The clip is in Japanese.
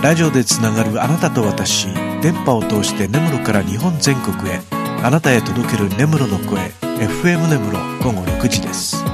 ラジオでつながるあなたと私、電波を通して根室から日本全国へ、あなたへ届ける根室の声、FM 根室午後6時です。